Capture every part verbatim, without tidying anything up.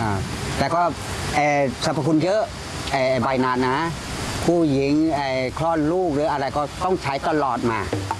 อ่าแต่ก็สรรพคุณเยอะใบนาดนะผู้หญิงคลอดลูกหรืออะไรก็ต้องใช้ตลอดมา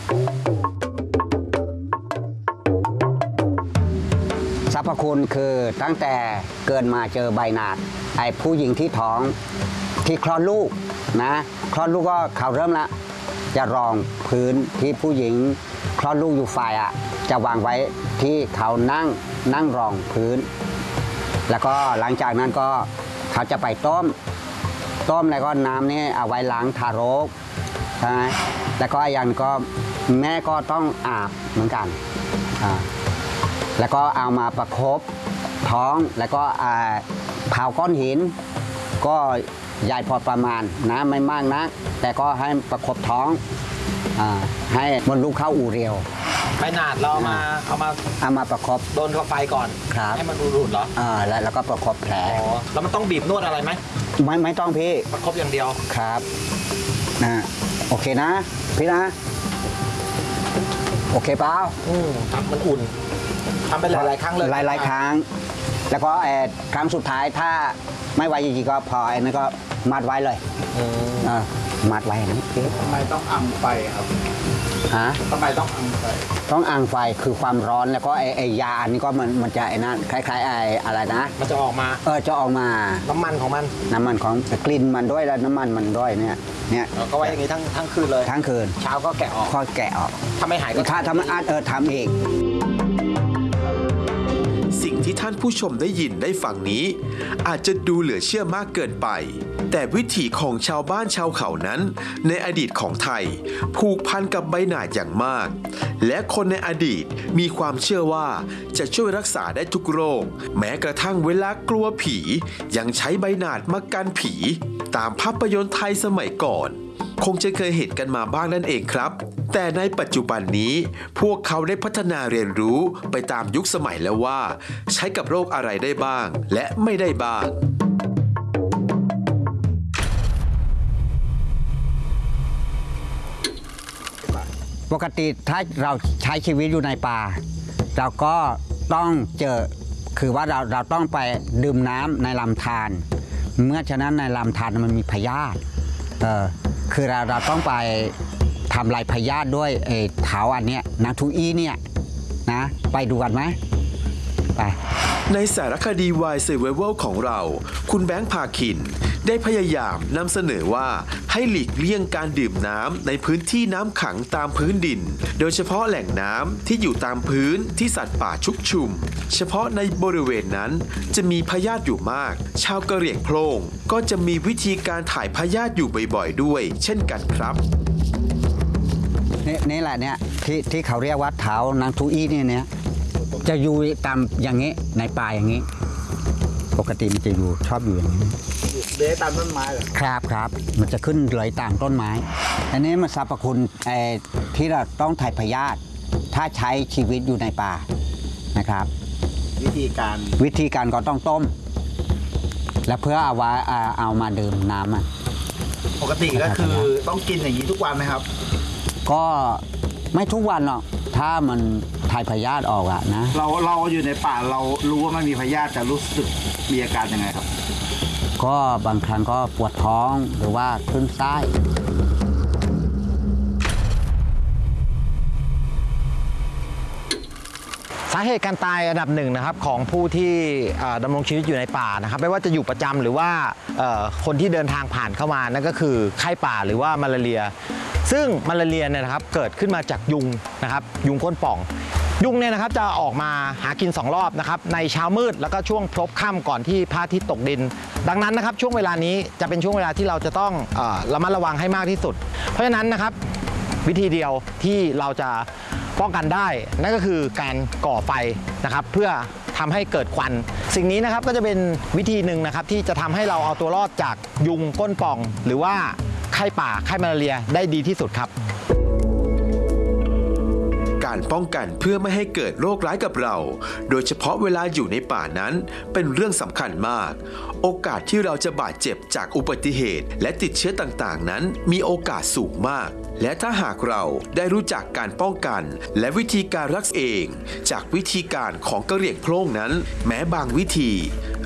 สรรพคุณคือตั้งแต่เกิดมาเจอใบนาดไอ้ผู้หญิงที่ท้องที่คลอดลูกนะคลอดลูกก็เขาเริ่มละจะรองพื้นที่ผู้หญิงคลอดลูกอยู่ฝ่ายอ่ะจะวางไว้ที่เขานั่งนั่งรองพื้นแล้วก็หลังจากนั้นก็เขาจะไปต้มต้มแล้วก็น้ำนี่เอาไว้ล้างทารกใช่ไหมแล้วก็อย่างก็แม่ก็ต้องอาบเหมือนกันอ่าแล้วก็เอามาประคบท้องแล้วก็เผาก้อนหินก็ใหญ่พอประมาณนะไม่มากนะแต่ก็ให้ประคบท้องอ่าให้มดลูกเข้าอู่เรียวใบนาดเราเอามาเอามาเอามาประคบโดนกับไฟก่อนให้มันรูดๆเหรออ่าแล้วแล้วก็ประคบแผลอ๋อแล้วมันต้องบีบนวดอะไรไหมไม่ไม่ต้องพี่ประคบอย่างเดียวครับนะโอเคนะพี่นะโอเคเปล่าอืมครับมันอุ่นทำไปหลายๆครั้งเลยหลายๆครั้งแล้วก็แอดครั้งสุดท้ายถ้าไม่ไหวจริงๆก็พอไอ้นั่นก็มัดไว้เลยอ่ามัดไว้นะทำไมต้องอังไฟครับฮะทำไมต้องอังไฟต้องอังไฟคือความร้อนแล้วก็ไอ้ไอ้ยาอันนี้ก็มันมันจะไอ้นั่นคล้ายๆไอ้อะไรนะมันจะออกมาเออจะออกมาน้ำมันของมันน้ำมันของกลิ่นมันด้วยแล้วน้ำมันมันด้วยเนี่ยเนี่ยก็ไว้อย่างนี้ทั้งทั้งคืนเลยทั้งคืนเช้าก็แกะออกก็แกะออกถ้าไม่หายก็ถ้าทำอาเออทำเองสิ่งที่ท่านผู้ชมได้ยินได้ฟังนี้อาจจะดูเหลือเชื่อมากเกินไปแต่วิถีของชาวบ้านชาวเขานั้นในอดีตของไทยผูกพันกับใบหนาดอย่างมากและคนในอดีตมีความเชื่อว่าจะช่วยรักษาได้ทุกโรคแม้กระทั่งเวลากลัวผียังใช้ใบหนาดมากันผีตามภาพยนตร์ไทยสมัยก่อนคงจะเคยเห็นกันมาบ้างนั่นเองครับแต่ในปัจจุบันนี้พวกเขาได้พัฒนาเรียนรู้ไปตามยุคสมัยแล้วว่าใช้กับโรคอะไรได้บ้างและไม่ได้บ้างปกติถ้าเราใช้ชีวิตอยู่ในป่าเราก็ต้องเจอคือว่าเราเราต้องไปดื่มน้ำในลำธารเมื่อฉะนั้นในลำธารมันมีพยาธิเออคือเราเราต้องไปทำลายพยาธิด้วยไอ้เถาอันเนี้ยนาทูอีเนี่ยนะไปดูกันไหมไปในสารคดีวายเซเวลของเราคุณแบงค์พาคินได้พยายามนำเสนอว่าให้หลีกเลี่ยงการดื่มน้ำในพื้นที่น้ำขังตามพื้นดินโดยเฉพาะแหล่งน้ำที่อยู่ตามพื้นที่สัตว์ป่าชุกชุมเฉพาะในบริเวณนั้นจะมีพยาธิอยู่มากชาวกะเหรี่ยงโพลงก็จะมีวิธีการถ่ายพยาธิอยู่บ่อยๆด้วยเช่นกันครับนี่นี่แหละเนี่ยที่ที่เขาเรียกว่าเถานางทูอีเนี่ยเนี่ยจะอยู่ตามอย่างนี้ในป่าอย่างนี้ปกติมันจะอยู่ชอบอยู่อย่างนี้เลื้อยตามต้นไม้เหรอครับครับมันจะขึ้นเลื้อยตามต้นไม้อันนี้มันสรรพคุณไอ้ที่เราต้องถ่ายพยาธิถ้าใช้ชีวิตอยู่ในป่านะครับวิธีการวิธีการก็ต้องต้มแล้วเพื่อเอาไว้เอามาดื่มน้ำอ่ะปกติก็คือต้องกินอย่างนี้ทุกวันไหมครับก็ไม่ทุกวันหรอกถ้ามันถ่ายพยาธิออกอะนะเราเราอยู่ในป่าเรารู้ว่ามันมีพยาธิจะรู้สึกมีอาการยังไงครับก็บางครั้งก็ปวดท้องหรือว่าคลื่นไส้สาเหตุการตายอันดับหนึ่งนะครับของผู้ที่ดำรงชีวิตอยู่ในป่านะครับไม่ว่าจะอยู่ประจำหรือว่าคนที่เดินทางผ่านเข้ามานั่นก็คือไข้ป่าหรือว่ามาลาเรียซึ่งมาลาเรียเนี่ยนะครับเกิดขึ้นมาจากยุงนะครับยุงก้นป่องยุงเนี่ยนะครับจะออกมาหากินสองรอบนะครับในเช้ามืดแล้วก็ช่วงพลบค่ำก่อนที่พระอาทิตย์ตกดินดังนั้นนะครับช่วงเวลานี้จะเป็นช่วงเวลาที่เราจะต้องเอ่อระมัดระวังให้มากที่สุดเพราะฉะนั้นนะครับวิธีเดียวที่เราจะป้องกันได้นั่นก็คือการก่อไฟนะครับเพื่อทำให้เกิดควันสิ่งนี้นะครับก็จะเป็นวิธีหนึ่งนะครับที่จะทำให้เราเอาตัวรอดจากยุงก้นป่องหรือว่าไข้ป่าไข้มาลาเรียได้ดีที่สุดครับการป้องกันเพื่อไม่ให้เกิดโรคร้ายกับเราโดยเฉพาะเวลาอยู่ในป่านั้นเป็นเรื่องสำคัญมากโอกาสที่เราจะบาดเจ็บจากอุบัติเหตุและติดเชื้อต่างๆนั้นมีโอกาสสูงมากและถ้าหากเราได้รู้จักการป้องกันและวิธีการรักษาเองจากวิธีการของกะเหรี่ยงโพลงนั้นแม้บางวิธี